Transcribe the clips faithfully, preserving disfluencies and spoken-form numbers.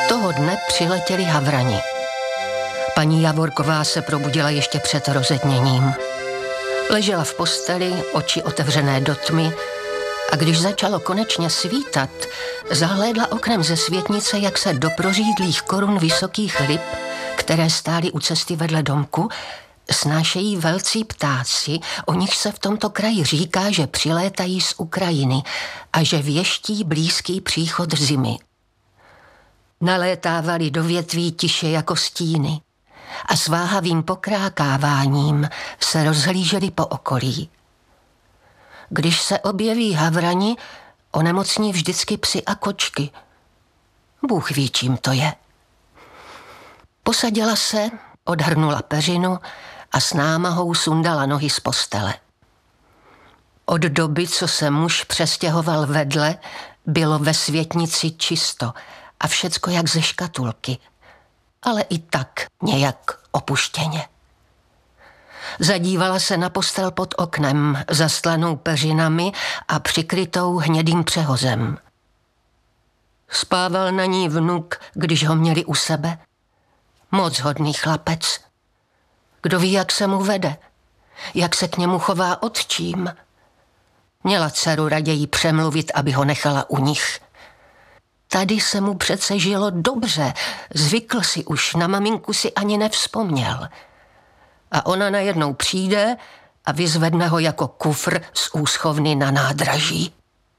Toho dne přiletěli havrani. Paní Javorková se probudila ještě před rozedněním. Ležela v posteli, oči otevřené do tmy, a když začalo konečně svítat, zahlédla oknem ze světnice, jak se do prořídlých korun vysokých lip, které stály u cesty vedle domku, snášejí velcí ptáci, o nich se v tomto kraji říká, že přilétají z Ukrajiny a že věští blízký příchod zimy. Nalétávali do větví tiše jako stíny a s váhavým pokrákáváním se rozhlíželi po okolí. Když se objeví havrani, onemocní vždycky psi a kočky. Bůh ví, čím to je. Posadila se, odhrnula peřinu a s námahou sundala nohy z postele. Od doby, co se muž přestěhoval vedle, bylo ve světnici čisto a všecko jak ze škatulky, ale i tak nějak opuštěně. Zadívala se na postel pod oknem, zastlanou peřinami a přikrytou hnědým přehozem. Spával na ní vnuk, když ho měli u sebe. Moc hodný chlapec. Kdo ví, jak se mu vede, jak se k němu chová otčím. Měla dceru raději přemluvit, aby ho nechala u nich. Tady se mu přece žilo dobře, zvykl si už, na maminku si ani nevzpomněl. A ona najednou přijde a vyzvedne ho jako kufr z úschovny na nádraží.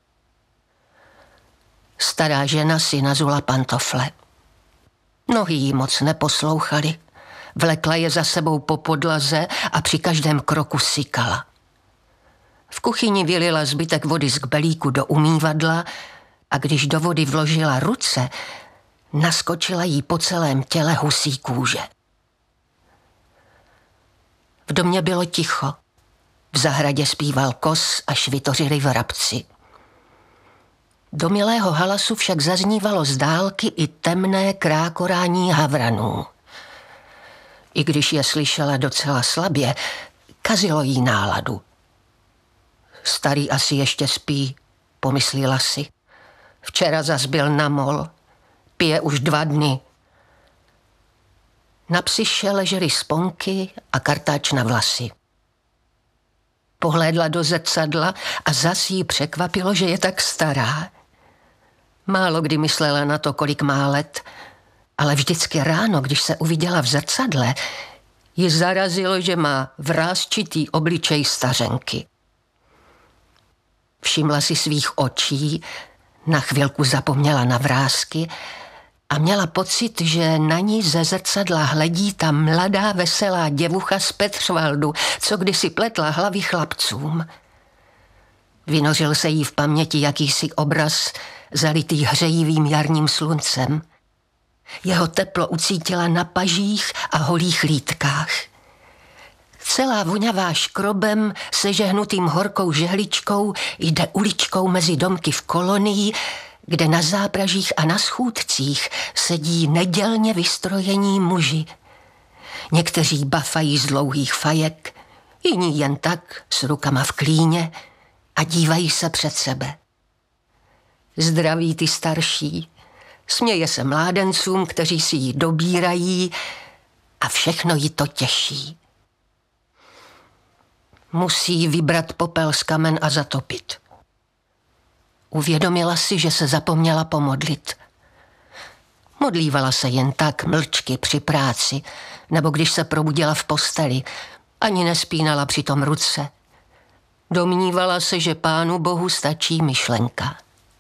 Stará žena si nazula pantofle. Nohy jí moc neposlouchaly. Vlekla je za sebou po podlaze a při každém kroku sykala. V kuchyni vylila zbytek vody z kbelíku do umývadla a když do vody vložila ruce, naskočila jí po celém těle husí kůže. V domě bylo ticho. V zahradě zpíval kos a švitořili vrabci. Do milého halasu však zaznívalo z dálky i temné krákorání havranů. I když je slyšela docela slabě, kazilo jí náladu. Starý asi ještě spí, pomyslela si. Včera zas byl na mol, pije už dva dny. Na psiše ležely sponky a kartáč na vlasy. Pohlédla do zrcadla a zas jí překvapilo, že je tak stará. Málo kdy myslela na to, kolik má let, ale vždycky ráno, když se uviděla v zrcadle, ji zarazilo, že má vrásčitý obličej stařenky. Všimla si svých očí, na chvilku zapomněla na vrásky a měla pocit, že na ní ze zrcadla hledí ta mladá veselá děvucha z Petřvaldu, co kdysi pletla hlavy chlapcům. Vynořil se jí v paměti jakýsi obraz zalitý hřejivým jarním sluncem. Jeho teplo ucítila na pažích a holých lítkách. Celá voňavá škrobem, sežehnutým horkou žehličkou, jde uličkou mezi domky v kolonii, kde na zápražích a na schůdcích sedí nedělně vystrojení muži. Někteří bafají z dlouhých fajek, jiní jen tak s rukama v klíně a dívají se před sebe. Zdraví ty starší, směje se mládencům, kteří si ji dobírají a všechno jí to těší. Musí vybrat popel z kamen a zatopit. Uvědomila si, že se zapomněla pomodlit. Modlívala se jen tak mlčky při práci, nebo když se probudila v posteli, ani nespínala přitom ruce. Domnívala se, že Pánu Bohu stačí myšlenka.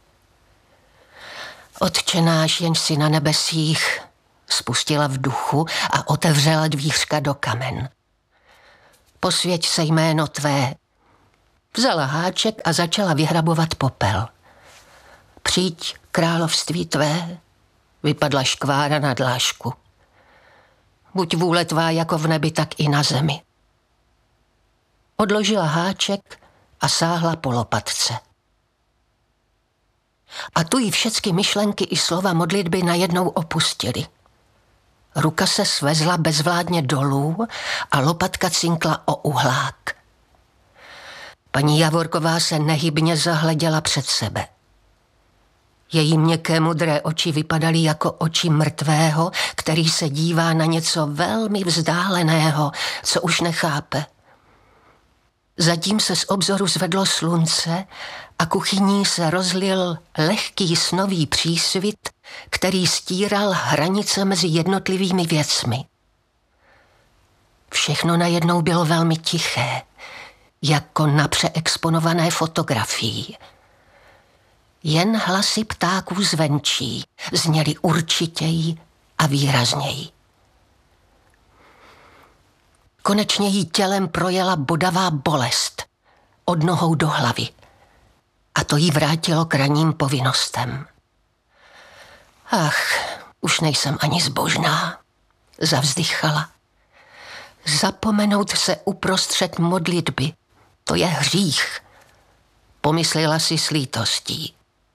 Otče náš, jenž si na nebesích, spustila v duchu a otevřela dvířka do kamen. Posvěť se jméno tvé. Vzala háček a začala vyhrabovat popel. Přijď království tvé, vypadla škvára na dlášku. Buď vůle tvá jako v nebi, tak i na zemi. Odložila háček a sáhla po lopatce. A tu jí všecky myšlenky i slova modlitby najednou opustily. Ruka se svezla bezvládně dolů a lopatka cinkla o uhlák. Paní Javorková se nehybně zahleděla před sebe. Její měkké modré oči vypadaly jako oči mrtvého, který se dívá na něco velmi vzdáleného, co už nechápe. Zatím se z obzoru zvedlo slunce a kuchyní se rozlil lehký snový přísvit, který stíral hranice mezi jednotlivými věcmi. Všechno najednou bylo velmi tiché, jako na přeexponované fotografii. Jen hlasy ptáků zvenčí zněly určitěji a výrazněji. Konečně jí tělem projela bodavá bolest od nohou do hlavy a to jí vrátilo k ranním povinnostem. Ach, už nejsem ani zbožná, zavzdychala. Zapomenout se uprostřed modlitby, to je hřích, pomyslela si s lítostí.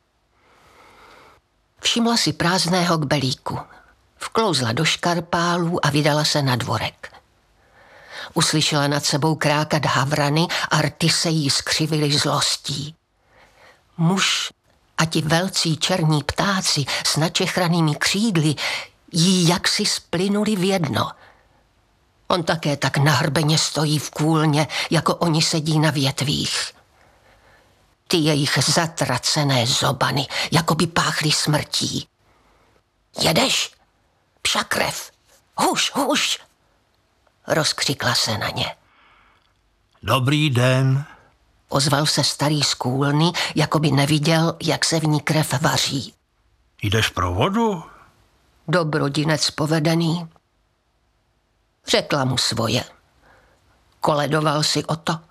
Všimla si prázdného kbelíku, vklouzla do škarpálů a vydala se na dvorek. Uslyšela nad sebou krákat havrany a rty se jí skřivily zlostí. Muž a ti velcí černí ptáci s načechranými křídly jí jaksi splynuli v jedno. On také tak nahrbeně stojí v kůlně, jako oni sedí na větvích. Ty jejich zatracené zobany, jako by páchly smrtí. Jedeš? Pša krev! Huš, huš! Rozkřikla se na ně. Dobrý den. Ozval se starý z kůlny, jako by neviděl, jak se v ní krev vaří. Jdeš pro vodu? Dobrodinec povedený. Řekla mu svoje. Koledoval si o to.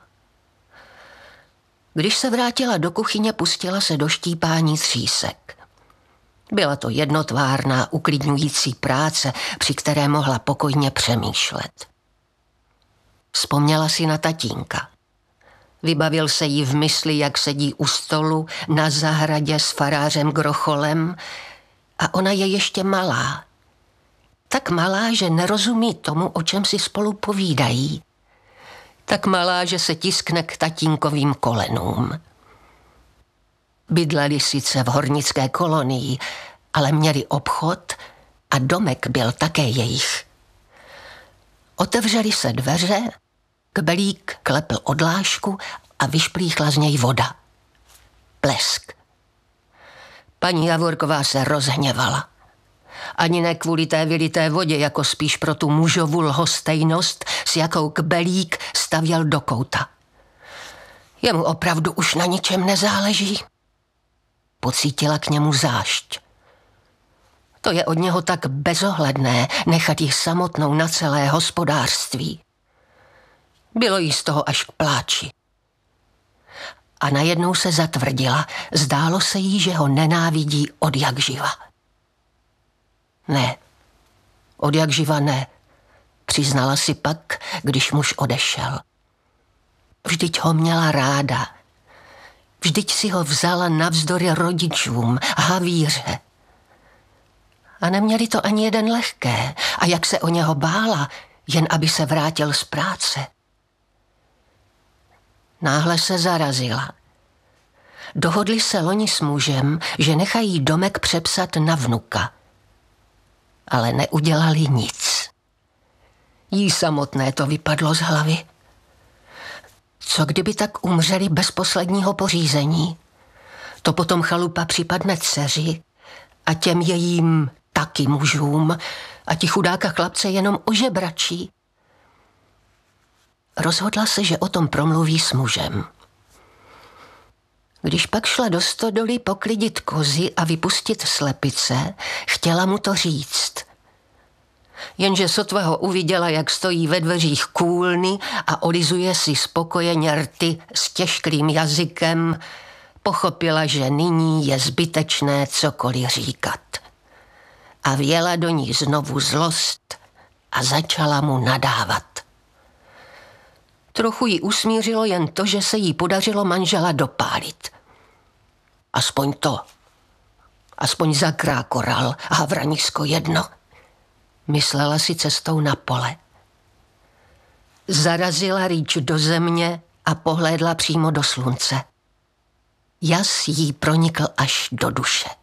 Když se vrátila do kuchyně, pustila se do štípání třísek. Byla to jednotvárná, uklidňující práce, při které mohla pokojně přemýšlet. Vzpomněla si na tatínka. Vybavil se jí v mysli, jak sedí u stolu na zahradě s farářem Grocholem a ona je ještě malá. Tak malá, že nerozumí tomu, o čem si spolu povídají. Tak malá, že se tiskne k tatínkovým kolenům. Bydleli sice v hornické kolonii, ale měli obchod a domek byl také jejich. Otevřely se dveře, kbelík klepl odlášku a vyšplíchla z něj voda. Plesk. Paní Javorková se rozhněvala. Ani ne kvůli té vylité vodě, jako spíš pro tu mužovu lhostejnost, s jakou kbelík stavěl do kouta. Jemu opravdu už na ničem nezáleží. Pocítila k němu zášť. To je od něho tak bezohledné nechat ji samotnou na celé hospodářství. Bylo jí z toho až k pláči. A najednou se zatvrdila, zdálo se jí, že ho nenávidí od jak živa. Ne, od jak živa ne, přiznala si pak, když muž odešel. Vždyť ho měla ráda. Vždyť si ho vzala navzdory rodičům, havíře. A neměli to ani jeden lehké. A jak se o něho bála, jen aby se vrátil z práce. Náhle se zarazila. Dohodli se loni s mužem, že nechají domek přepsat na vnuka. Ale neudělali nic. Jí samotné to vypadlo z hlavy. Co kdyby tak umřeli bez posledního pořízení? To potom chalupa připadne dceři a těm jejím taky mužům a ti chudáka chlapce jenom ožebračí. Rozhodla se, že o tom promluví s mužem. Když pak šla do stodoly poklidit kozy a vypustit slepice, chtěla mu to říct. Jenže sotva ho uviděla, jak stojí ve dveřích kůlny a olizuje si spokojeně rty s těžkým jazykem, pochopila, že nyní je zbytečné cokoliv říkat. A vjela do ní znovu zlost a začala mu nadávat. Trochu jí usmířilo jen to, že se jí podařilo manžela dopálit. Aspoň to. Aspoň zakrákoral havranisko jedno. Myslela si cestou na pole. Zarazila rýč do země a pohlédla přímo do slunce. Jas jí pronikl až do duše.